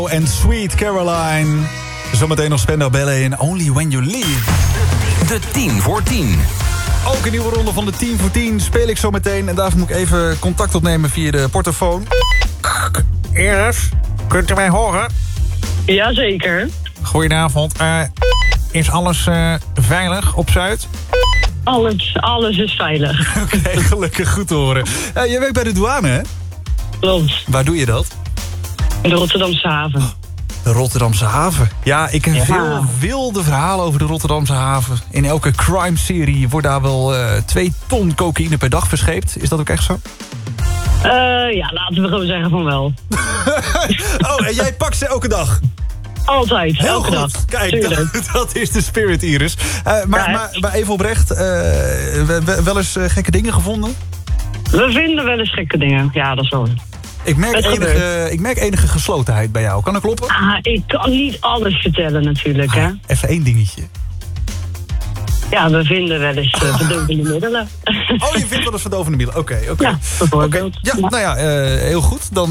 En Sweet Caroline. Zometeen nog Spandau Ballet en Only When You Leave. De 10 voor 10. Ook een nieuwe ronde van de 10 voor 10 speel ik zo meteen. En daarvoor moet ik even contact opnemen via de portofoon. Iris, kunt u mij horen? Jazeker. Goedenavond. Is alles veilig op Zuid? Alles is veilig. Oké, gelukkig, goed te horen. Jij werkt bij de douane, hè? Klopt. Waar doe je dat? In de Rotterdamse haven. De Rotterdamse haven. Ja, ik ken veel wilde verhalen over de Rotterdamse haven. In elke crime-serie wordt daar wel 2 ton cocaïne per dag verscheept. Is dat ook echt zo? Ja, laten we gewoon zeggen van wel. Oh, en jij pakt ze elke dag? Altijd, Heel elke goed. dag. Kijk, dat is de spirit, Iris. Maar even oprecht, wel eens gekke dingen gevonden? We vinden wel eens gekke dingen. Ja, dat is wel. Ik merk enige geslotenheid bij jou. Kan dat kloppen? Ik kan niet alles vertellen natuurlijk, hè. Even 1 dingetje. Ja, we vinden wel eens verdovende middelen. Oh, je vindt wel eens verdovende middelen. Oké. Ja, bijvoorbeeld. Ja, nou ja, heel goed. Dan